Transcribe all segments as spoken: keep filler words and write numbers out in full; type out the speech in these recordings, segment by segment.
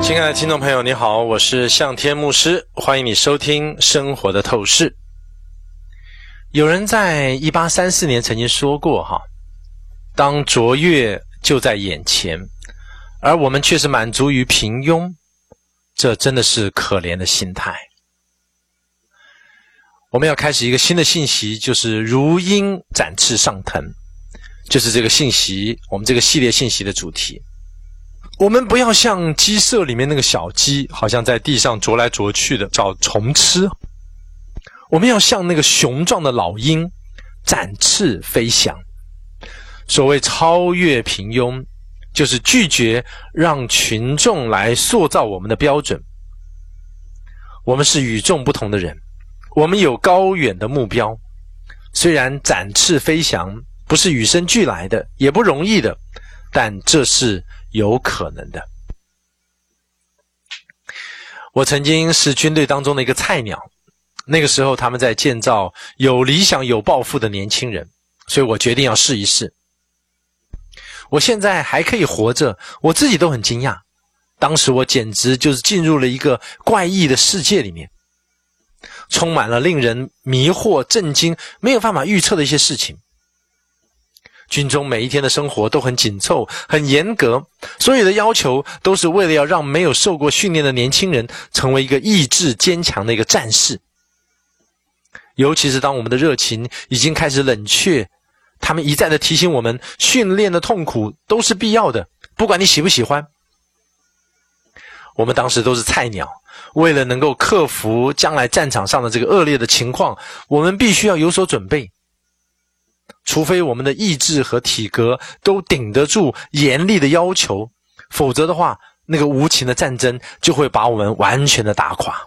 亲爱的听众朋友，你好，我是向天牧师，欢迎你收听生活的透视。有人在一八三四年曾经说过哈，当卓越就在眼前，而我们却是满足于平庸，这真的是可怜的心态。我们要开始一个新的信息，就是如鹰展翅上腾，就是这个信息，我们这个系列信息的主题。我们不要像鸡舍里面那个小鸡，好像在地上啄来啄去的找虫吃，我们要像那个雄壮的老鹰，展翅飞翔。所谓超越平庸，就是拒绝让群众来塑造我们的标准。我们是与众不同的人，我们有高远的目标，虽然展翅飞翔不是与生俱来的，也不容易的，但这是有可能的。我曾经是军队当中的一个菜鸟，那个时候他们在建造有理想有抱负的年轻人，所以我决定要试一试。我现在还可以活着，我自己都很惊讶，当时我简直就是进入了一个怪异的世界里面，充满了令人迷惑、震惊、没有办法预测的一些事情。军中每一天的生活都很紧凑、很严格，所有的要求都是为了要让没有受过训练的年轻人成为一个意志坚强的一个战士。尤其是当我们的热情已经开始冷却，他们一再的提醒我们，训练的痛苦都是必要的，不管你喜不喜欢。我们当时都是菜鸟，为了能够克服将来战场上的这个恶劣的情况，我们必须要有所准备。除非我们的意志和体格都顶得住严厉的要求，否则的话，那个无情的战争就会把我们完全的打垮。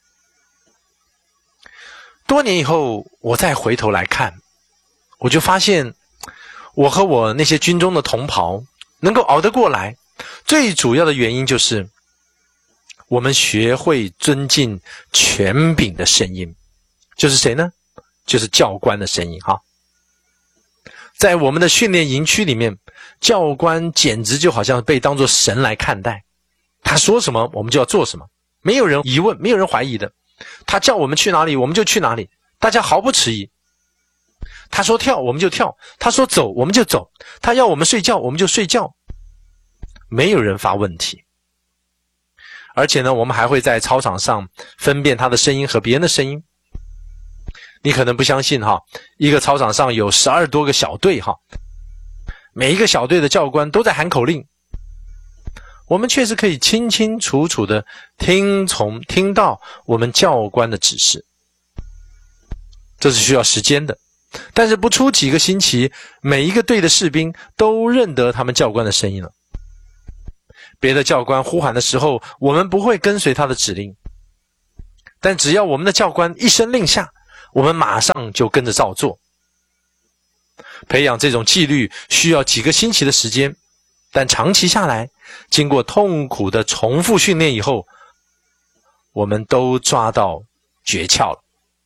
多年以后，我再回头来看，我就发现我和我那些军中的同袍能够熬得过来，最主要的原因就是我们学会尊敬权柄的声音。就是谁呢？就是教官的声音哈。在我们的训练营区里面，教官简直就好像被当作神来看待，他说什么我们就要做什么，没有人疑问，没有人怀疑的。他叫我们去哪里我们就去哪里，大家毫不迟疑。他说跳我们就跳，他说走我们就走，他要我们睡觉我们就睡觉，没有人发问题。而且呢，我们还会在操场上分辨他的声音和别人的声音。你可能不相信哈，一个操场上有十二多个小队哈，每一个小队的教官都在喊口令，我们确实可以清清楚楚的听从听到我们教官的指示，这是需要时间的。但是不出几个星期，每一个队的士兵都认得他们教官的声音了。别的教官呼喊的时候，我们不会跟随他的指令，但只要我们的教官一声令下，我们马上就跟着照做。培养这种纪律需要几个星期的时间，但长期下来，经过痛苦的重复训练以后，我们都抓到诀窍了。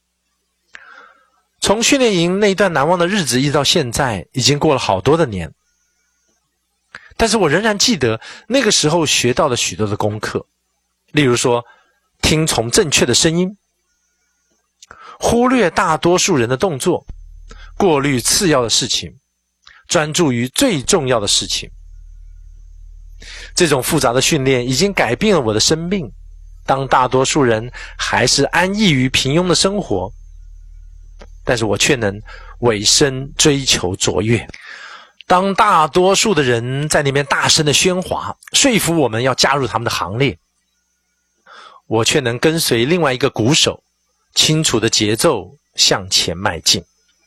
从训练营那段难忘的日子一直到现在，已经过了好多的年，但是我仍然记得那个时候学到了许多的功课，例如说听从正确的声音，忽略大多数人的动作，过滤次要的事情，专注于最重要的事情。这种复杂的训练已经改变了我的生命。当大多数人还是安逸于平庸的生活，但是我却能委身追求卓越。当大多数的人在那边大声的喧哗，说服我们要加入他们的行列，我却能跟随另外一个鼓手，清楚的节奏向前迈进。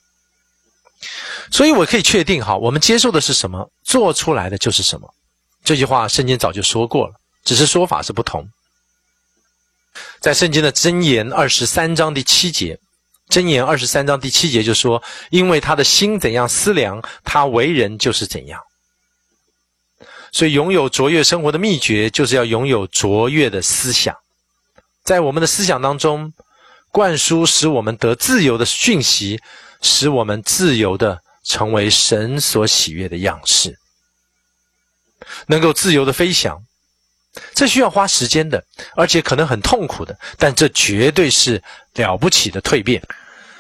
所以我可以确定哈，我们接受的是什么，做出来的就是什么。这句话圣经早就说过了，只是说法是不同。在圣经的箴言二十三章第七节，箴言二十三章第七节就说，因为他的心怎样思量，他为人就是怎样。所以拥有卓越生活的秘诀，就是要拥有卓越的思想。在我们的思想当中，灌输使我们得自由的讯息，使我们自由的成为神所喜悦的样式，能够自由的飞翔， 这需要花时间的，而且可能很痛苦的，但这绝对是了不起的蜕变。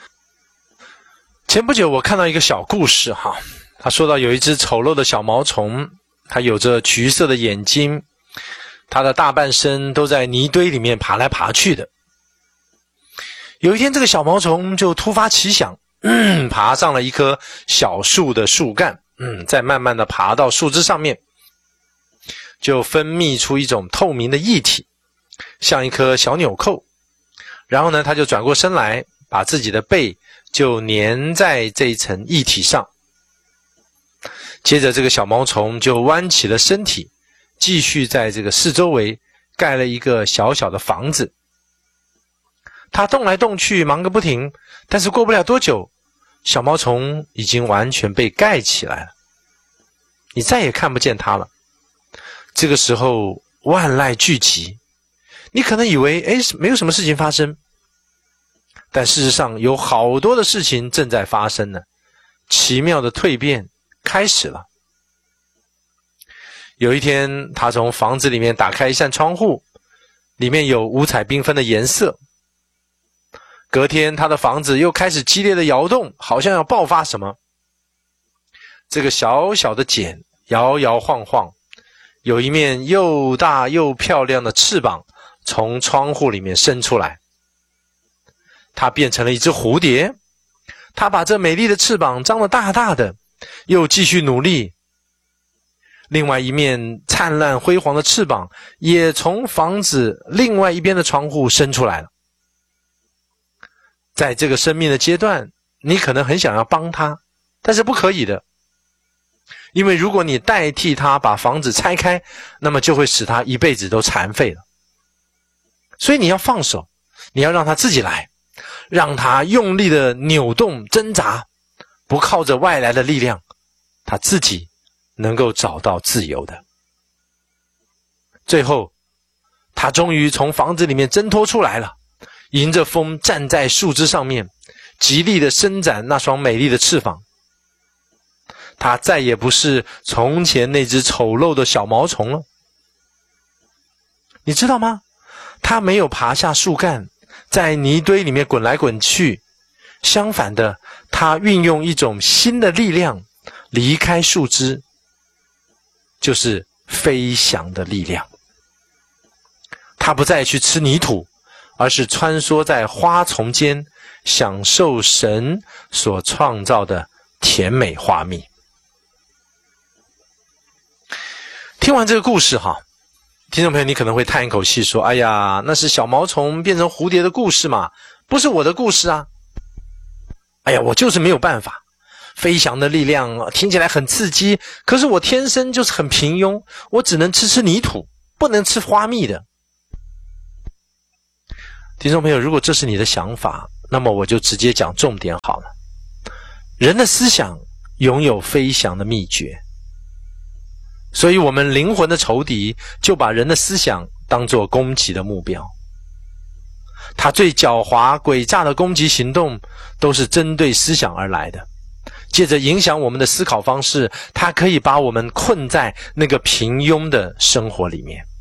前不久我看到一个小故事哈，他说到有一只丑陋的小毛虫，它有着橘色的眼睛，它的大半身都在泥堆里面爬来爬去的。有一天这个小毛虫就突发奇想，嗯，爬上了一棵小树的树干，嗯，再慢慢的爬到树枝上面，就分泌出一种透明的液体，像一颗小纽扣。然后呢，它就转过身来，把自己的背就粘在这一层液体上。接着这个小毛虫就弯起了身体，继续在这个四周围盖了一个小小的房子。它动来动去，忙个不停，但是过不了多久，小毛虫已经完全被盖起来了，你再也看不见它了。这个时候万籁俱寂，你可能以为诶没有什么事情发生，但事实上有好多的事情正在发生呢，奇妙的蜕变开始了。有一天，他从房子里面打开一扇窗户，里面有五彩缤纷的颜色。隔天，他的房子又开始激烈的摇动，好像要爆发什么。这个小小的茧摇摇晃晃，有一面又大又漂亮的翅膀从窗户里面伸出来。它变成了一只蝴蝶，它把这美丽的翅膀张得大大的，又继续努力。另外一面灿烂辉煌的翅膀也从房子另外一边的窗户伸出来了。在这个生命的阶段，你可能很想要帮他，但是不可以的，因为如果你代替他把房子拆开，那么就会使他一辈子都残废了。所以你要放手，你要让他自己来，让他用力的扭动挣扎，不靠着外来的力量，他自己能够找到自由的。最后他终于从房子里面挣脱出来了，迎着风站在树枝上面，极力的伸展那双美丽的翅膀。他再也不是从前那只丑陋的小毛虫了。你知道吗？他没有爬下树干，在泥堆里面滚来滚去，相反的，他运用一种新的力量离开树枝，就是飞翔的力量。他不再去吃泥土，而是穿梭在花丛间，享受神所创造的甜美花蜜。听完这个故事哈，听众朋友你可能会叹一口气说，哎呀，那是小毛虫变成蝴蝶的故事嘛，不是我的故事啊。哎呀，我就是没有办法，飞翔的力量听起来很刺激，可是我天生就是很平庸，我只能吃吃泥土，不能吃花蜜的。听众朋友，如果这是你的想法，那么我就直接讲重点好了。人的思想拥有飞翔的秘诀，所以我们灵魂的仇敌就把人的思想当作攻击的目标。他最狡猾诡诈的攻击行动都是针对思想而来的，借着影响我们的思考方式，他可以把我们困在那个平庸的生活里面。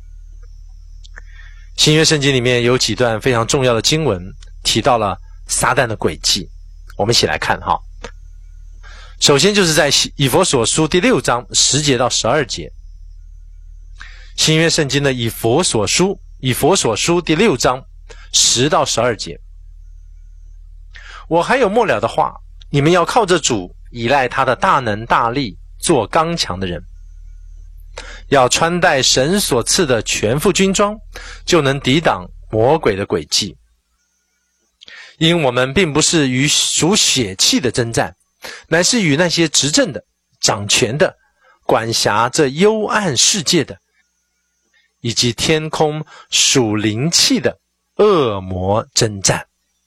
新约圣经里面有几段非常重要的经文提到了撒旦的诡计，我们一起来看哈。首先就是在以弗所书第六章十节到十二节，新约圣经的以弗所书以弗所书第六章十到十二节。我还有末了的话，你们要靠着主，依赖他的大能大力，做刚强的人，要穿戴神所赐的全副军装，就能抵挡魔鬼的诡计。因我们并不是与属血气的征战，乃是与那些执政的、掌权的、管辖这幽暗世界的，以及天空属灵气的恶魔征战。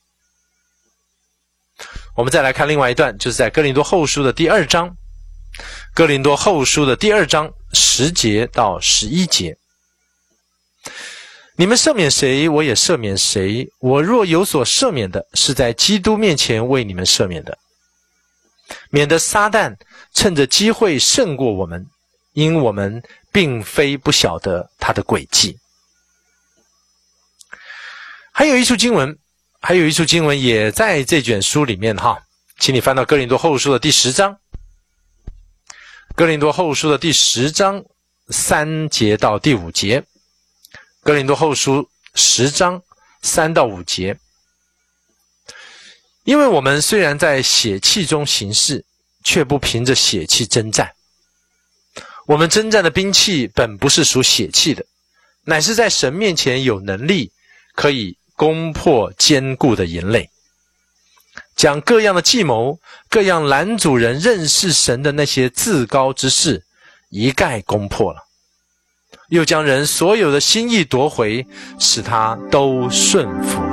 我们再来看另外一段，就是在哥林多后书的第二章，哥林多后书的第二章十节到十一节。你们赦免谁，我也赦免谁。我若有所赦免的，是在基督面前为你们赦免的，免得撒旦趁着机会胜过我们，因我们并非不晓得他的诡计。还有一处经文，还有一处经文也在这卷书里面哈，请你翻到哥林多后书的第十章，哥林多后书的第十章三节到第五节，哥林多后书十章三到五节。因为我们虽然在血气中行事，却不凭着血气征战。我们征战的兵器本不是属血气的，乃是在神面前有能力，可以攻破坚固的营垒，将各样的计谋、各样拦阻人认识神的那些自高之事一概攻破了，又将人所有的心意夺回，使他都顺服